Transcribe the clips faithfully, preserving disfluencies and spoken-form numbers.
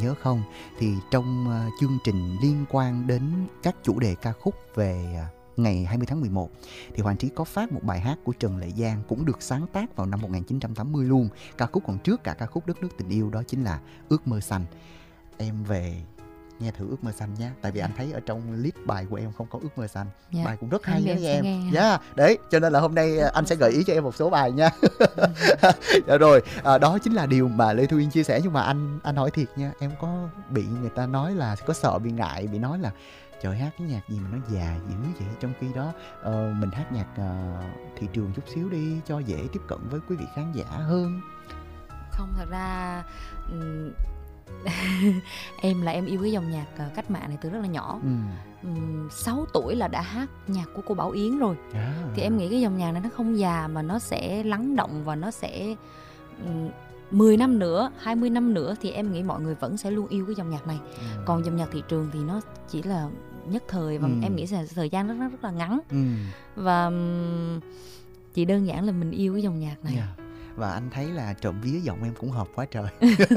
nhớ không, thì trong uh, chương trình liên quan đến các chủ đề ca khúc về uh, ngày hai mươi tháng mười một thì Hoàng Trí có phát một bài hát của Trần Lệ Giang cũng được sáng tác vào năm một nghìn chín trăm tám mươi luôn. Ca khúc còn trước cả ca khúc Đất Nước Tình Yêu, đó chính là Ước Mơ Xanh. Em về nghe thử Ước Mơ Xanh nha, tại vì anh thấy ở trong list bài của em không có Ước Mơ Xanh. Yeah. Bài cũng rất hay đó nha em. Yeah. Đấy, cho nên là hôm nay anh sẽ gợi ý cho em một số bài nha. Rồi, à, đó chính là điều mà Lê Thu Yên chia sẻ. Nhưng mà anh anh hỏi thiệt nha, em có bị người ta nói là có sợ, bị ngại, bị nói là trời hát cái nhạc gì mà nó già dữ vậy, trong khi đó uh, mình hát nhạc uh, thị trường chút xíu đi cho dễ tiếp cận với quý vị khán giả hơn? Không, thật ra um... em là em yêu cái dòng nhạc uh, cách mạng này từ rất là nhỏ. ừ. um, sáu tuổi là đã hát nhạc của cô Bảo Yến rồi. yeah. Thì em nghĩ cái dòng nhạc này nó không già mà nó sẽ lắng động và nó sẽ um, mười năm nữa, hai mươi năm nữa thì em nghĩ mọi người vẫn sẽ luôn yêu cái dòng nhạc này. ừ. Còn dòng nhạc thị trường thì nó chỉ là nhất thời và ừ. em nghĩ là thời gian rất rất, rất là ngắn. ừ. Và um, chỉ đơn giản là mình yêu cái dòng nhạc này. yeah. Và anh thấy là trộm vía giọng em cũng hợp quá trời.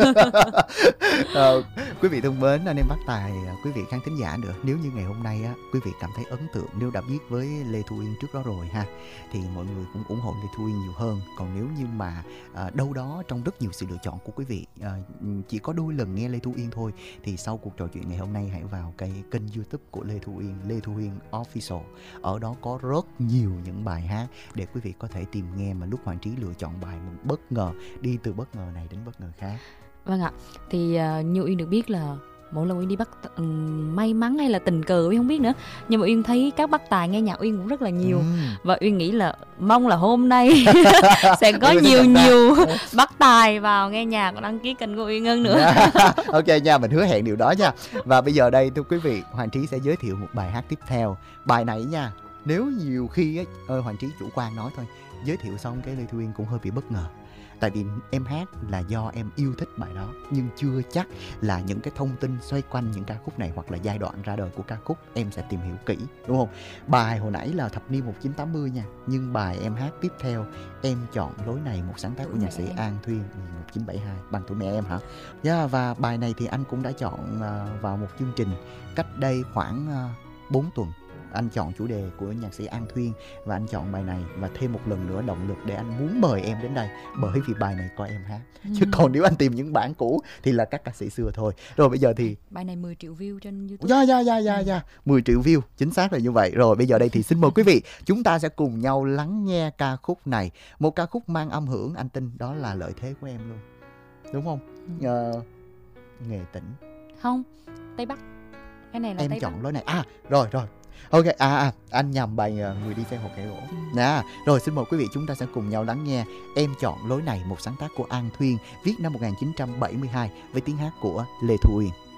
ờ, quý vị thân mến, anh em bắt tài quý vị khán thính giả nữa. Nếu như ngày hôm nay á, quý vị cảm thấy ấn tượng, nếu đã biết với Lê Thu Yên trước đó rồi ha, thì mọi người cũng ủng hộ Lê Thu Yên nhiều hơn. Còn nếu như mà à, đâu đó trong rất nhiều sự lựa chọn của quý vị à, chỉ có đôi lần nghe Lê Thu Yên thôi, thì sau cuộc trò chuyện ngày hôm nay hãy vào cái kênh YouTube của Lê Thu Yên, Lê Thu Yên Official. Ở đó có rất nhiều những bài hát để quý vị có thể tìm nghe, mà lúc Hoàng Trí lựa chọn bài mình bất ngờ, đi từ bất ngờ này đến bất ngờ khác. Vâng ạ, thì uh, như Uyên được biết là mỗi lần Uyên đi bắt um, may mắn hay là tình cờ Uyên không biết nữa, nhưng mà Uyên thấy các bắt tài nghe nhạc Uyên cũng rất là nhiều. ừ. Và Uyên nghĩ là mong là hôm nay sẽ có nhiều nhiều bắt tài vào nghe nhạc và đăng ký kênh của Uyên hơn nữa. Ok nha, mình hứa hẹn điều đó nha. Và bây giờ đây thưa quý vị, Hoàng Trí sẽ giới thiệu một bài hát tiếp theo. Bài này nha, nếu nhiều khi ấy, ơi Hoàng Trí chủ quan nói thôi, giới thiệu xong cái Lê Thu Yên cũng hơi bị bất ngờ. Tại vì em hát là do em yêu thích bài đó, nhưng chưa chắc là những cái thông tin xoay quanh những ca khúc này hoặc là giai đoạn ra đời của ca khúc em sẽ tìm hiểu kỹ, đúng không? Bài hồi nãy là thập niên một nghìn chín trăm tám mươi nha, nhưng bài em hát tiếp theo Em Chọn Lối Này, một sáng tác của nhạc sĩ An Thuyên một nghìn chín trăm bảy mươi hai, bằng tuổi mẹ em hả? Yeah, và bài này thì anh cũng đã chọn uh, vào một chương trình cách đây khoảng uh, bốn tuần. Anh chọn chủ đề của nhạc sĩ An Thuyên và anh chọn bài này, và thêm một lần nữa động lực để anh muốn mời em đến đây, bởi vì bài này có em hát. ừ. Chứ còn nếu anh tìm những bản cũ thì là các ca sĩ xưa thôi. Rồi bây giờ thì bài này mười triệu view trên YouTube. Yeah, yeah, yeah, yeah, yeah. mười triệu view, chính xác là như vậy. Rồi bây giờ đây thì xin mời quý vị, chúng ta sẽ cùng nhau lắng nghe ca khúc này. Một ca khúc mang âm hưởng, anh tin đó là lợi thế của em luôn, đúng không? ừ. uh, Nghệ Tĩnh không, Tây Bắc. Cái này là Em Tây Chọn Bắc. Lối Này. À rồi rồi Ok, à, à anh nhầm bài uh, Người Đi Xe Hồ Kẻ Gỗ. ừ. à, Rồi xin mời quý vị, chúng ta sẽ cùng nhau lắng nghe Em Chọn Lối Này, một sáng tác của An Thuyên, viết năm một nghìn chín trăm bảy mươi hai với tiếng hát của Lê Thu Yên.